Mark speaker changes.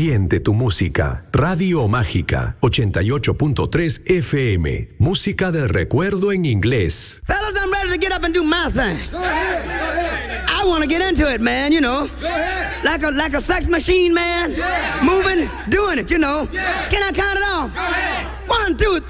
Speaker 1: Siente tu música. Radio Mágica 88.3 FM. Música de recuerdo en inglés.
Speaker 2: Fellas, I'm ready to get up and do my thing.
Speaker 3: Go ahead. Go ahead.
Speaker 2: I want to get into it, man, you know.
Speaker 3: Go ahead.
Speaker 2: Like a sex machine, man.
Speaker 3: Yeah.
Speaker 2: Moving, doing it, you know.
Speaker 3: Yeah.
Speaker 2: Can I count it off?
Speaker 3: Go ahead.
Speaker 2: 1, 2, 3.